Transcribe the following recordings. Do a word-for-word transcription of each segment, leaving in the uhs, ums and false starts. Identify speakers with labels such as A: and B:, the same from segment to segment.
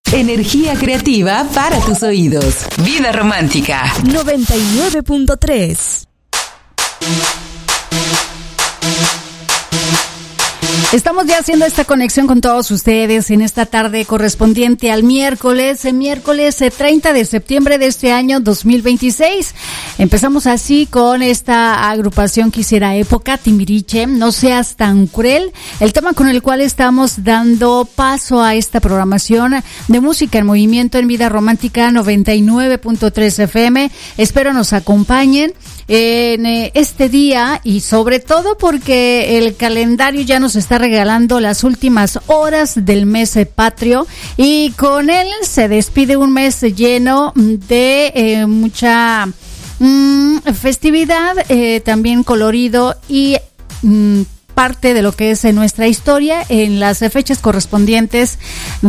A: Energía creativa para tus oídos. Vida Romántica
B: noventa y nueve punto tres.
C: Estamos ya haciendo esta conexión con todos ustedes en esta tarde correspondiente al miércoles, el miércoles treinta de septiembre de este año dos mil veintiséis. Empezamos así con esta agrupación que hiciera época, Timbiriche, No seas tan cruel, el tema con el cual estamos dando paso a esta programación de música en movimiento en Vida Romántica noventa y nueve punto tres F M. Espero nos acompañen en este día y sobre todo porque el calendario ya nos está regalando las últimas horas del mes patrio y con él se despide un mes lleno de eh, mucha mm, festividad, eh, también colorido y mm, parte de lo que es nuestra historia en las fechas correspondientes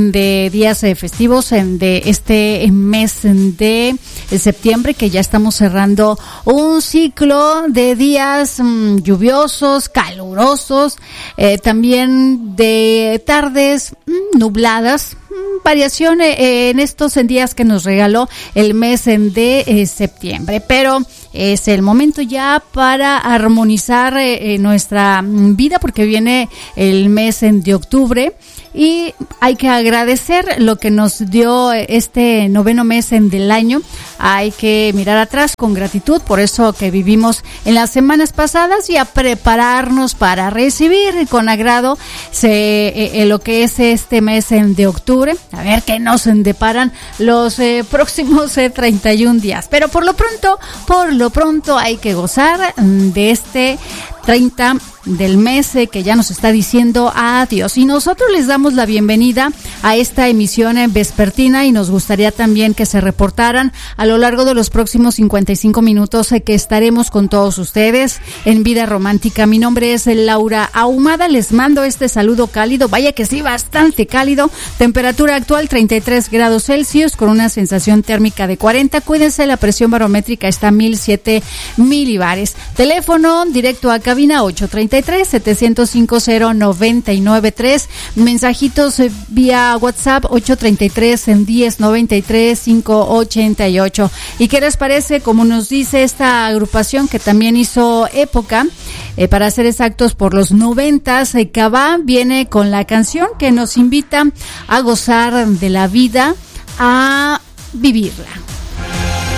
C: de días festivos de este mes de septiembre, que ya estamos cerrando un ciclo de días mmm, lluviosos, calurosos, eh, también de tardes mmm, nubladas, mmm, variación eh, en estos en días que nos regaló el mes de eh, septiembre, pero es el momento ya para armonizar eh, nuestra vida porque viene el mes de octubre y hay que agradecer lo que nos dio este noveno mes del año. Hay que mirar atrás con gratitud por eso que vivimos en las semanas pasadas y a prepararnos para recibir con agrado se, eh, lo que es este mes de octubre. A ver qué nos deparan los eh, próximos eh, treinta y un días. Pero por lo pronto, por lo pronto hay que gozar de este treinta del mes eh, que ya nos está diciendo adiós. Y nosotros les damos la bienvenida a esta emisión eh, vespertina y nos gustaría también que se reportaran a lo largo de los próximos cincuenta y cinco minutos eh, que estaremos con todos ustedes en Vida Romántica. Mi nombre es Laura Ahumada, les mando este saludo cálido, vaya que sí, bastante cálido. Temperatura actual treinta y tres grados Celsius con una sensación térmica de cuarenta. Cuídense, la presión barométrica está a mil siete milibares. Teléfono directo a cabina ocho treinta y tres, setecientos cinco, cero noventa y nueve tres. Mensajitos eh, vía WhatsApp ocho treinta y tres, diez noventa y tres, quinientos ochenta y ocho. ¿Y qué les parece? Como nos dice esta agrupación que también hizo época, eh, para ser exactos por los noventas, eh, Cabá viene con la canción que nos invita a gozar de la vida, a vivirla.